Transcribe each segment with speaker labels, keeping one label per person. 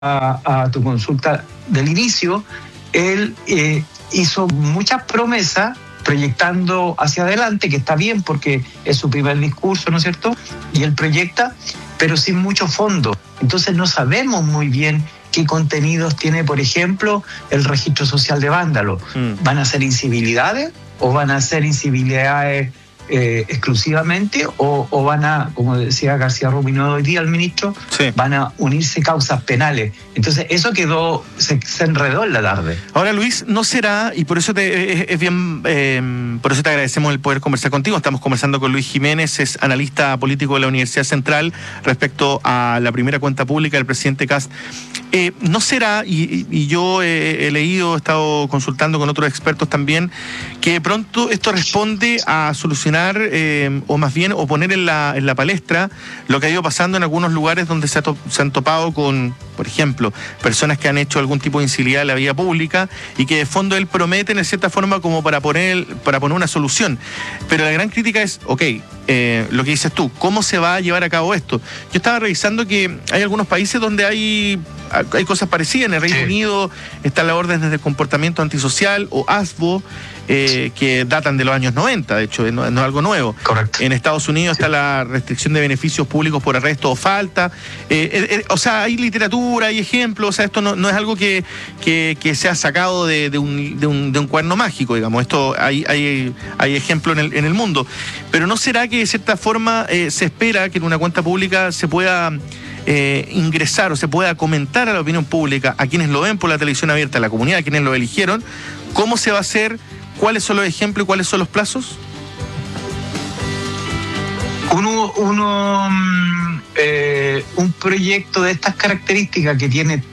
Speaker 1: a tu consulta del inicio, él hizo muchas promesas proyectando hacia adelante, que está bien porque es su primer discurso, ¿no es cierto? Y él proyecta, pero sin mucho fondo. Entonces no sabemos muy bien qué contenidos tiene, por ejemplo, el registro social de vándalos. ¿Van a ser incivilidades o van a ser incivilidades exclusivamente o van a, como decía García Rubino hoy día, el ministro, sí, van a unirse causas penales? Entonces eso quedó, se enredó en la tarde.
Speaker 2: Ahora, Luis, ¿no será, y por eso es bien, por eso te agradecemos el poder conversar contigo? Estamos conversando con Luis Jiménez, es analista político de la Universidad Central, respecto a la primera cuenta pública del presidente Kast. ¿No será, y yo he leído, he estado consultando con otros expertos también, que de pronto esto responde a solucionar o más bien o poner en la palestra lo que ha ido pasando en algunos lugares donde se han topado con, por ejemplo, personas que han hecho algún tipo de incivilidad en la vía pública y que de fondo él promete en cierta forma como para poner una solución? Pero la gran crítica es, lo que dices tú, ¿cómo se va a llevar a cabo esto? Yo estaba revisando que hay algunos países donde hay cosas parecidas. En el Reino Unido está la orden de comportamiento antisocial, o ASBO, que datan de los años 90, de hecho, no es algo nuevo.
Speaker 1: Correcto.
Speaker 2: En Estados Unidos está la restricción de beneficios públicos por arresto o falta. O sea, hay literatura, hay ejemplos, o sea, esto no es algo que se ha sacado de un cuaderno mágico, digamos. Esto hay ejemplos en el mundo. Pero ¿no será que de cierta forma se espera que en una cuenta pública se pueda ingresar o se pueda comentar a la opinión pública, a quienes lo ven por la televisión abierta, a la comunidad, a quienes lo eligieron, cómo se va a hacer, cuáles son los ejemplos y cuáles son los plazos?
Speaker 1: Un proyecto de estas características que tiene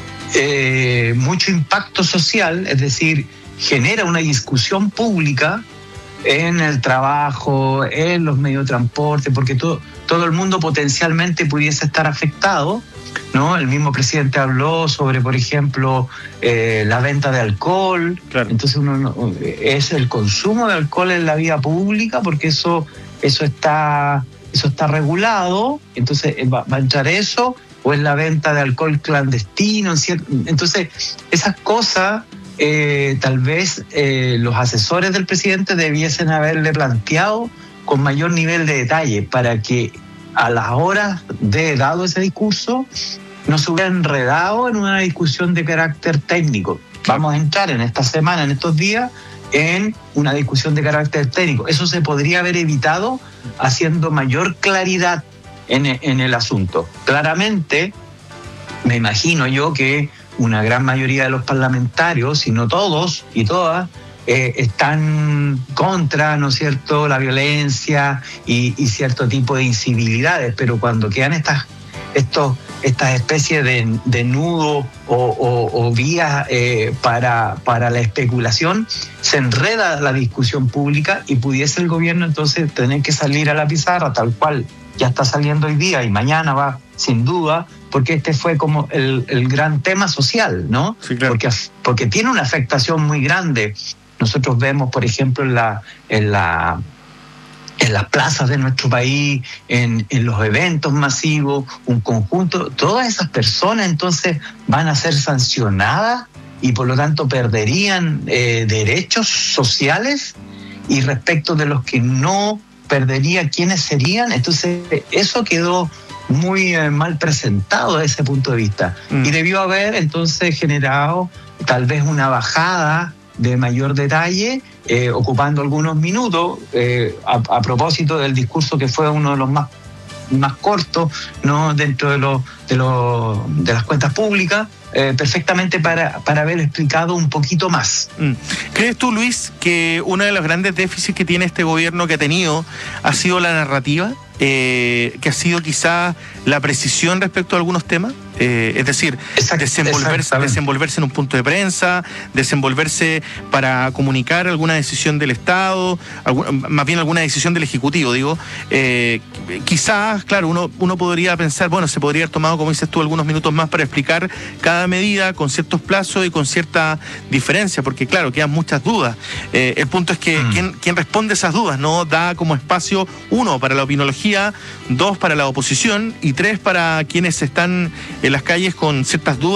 Speaker 1: mucho impacto social, es decir, genera una discusión pública en el trabajo, en los medios de transporte, porque todo el mundo potencialmente pudiese estar afectado, ¿no? El mismo presidente habló sobre, por ejemplo, la venta de alcohol. Claro. Entonces es el consumo de alcohol en la vía pública, porque eso está regulado. Entonces va a entrar eso, o es la venta de alcohol clandestino, entonces esas cosas tal vez los asesores del presidente debiesen haberle planteado con mayor nivel de detalle, para que a las horas de dado ese discurso no se hubiera enredado en una discusión de carácter técnico. Vamos a entrar en esta semana, en estos días, en una discusión de carácter técnico. Eso se podría haber evitado haciendo mayor claridad en el asunto. Claramente, me imagino yo que una gran mayoría de los parlamentarios, si no todos y todas, están contra, ¿no es cierto?, la violencia y cierto tipo de incivilidades, pero cuando quedan estas especies de nudos o vías para la especulación, se enreda la discusión pública y pudiese el gobierno entonces tener que salir a la pizarra, tal cual ya está saliendo hoy día y mañana va, sin duda, porque este fue como el gran tema social, ¿no?
Speaker 2: Sí, claro.
Speaker 1: Porque tiene una afectación muy grande. Nosotros vemos, por ejemplo, en las plazas de nuestro país, en los eventos masivos, un conjunto, todas esas personas entonces van a ser sancionadas y por lo tanto perderían derechos sociales, y respecto de los que no perdería, ¿quiénes serían? Entonces eso quedó muy mal presentado desde ese punto de vista y debió haber entonces generado tal vez una bajada de mayor detalle, ocupando algunos minutos a propósito del discurso que fue uno de los más cortos, ¿no?, dentro de las cuentas públicas, perfectamente para haber explicado un poquito más.
Speaker 2: ¿Crees tú, Luis, que uno de los grandes déficits que tiene este gobierno, que ha tenido, ha sido la narrativa? Que ha sido quizá la precisión respecto a algunos temas, es decir, desenvolverse en un punto de prensa, desenvolverse para comunicar alguna decisión del Estado, más bien alguna decisión del Ejecutivo, digo. Quizás, claro, uno podría pensar, bueno, se podría haber tomado, como dices tú, algunos minutos más para explicar cada cierta medida, con ciertos plazos y con cierta diferencia, porque claro, quedan muchas dudas. El punto es que ¿quién responde esas dudas? ¿No? Da como espacio, 1, para la opinología, 2, para la oposición y 3, para quienes están en las calles con ciertas dudas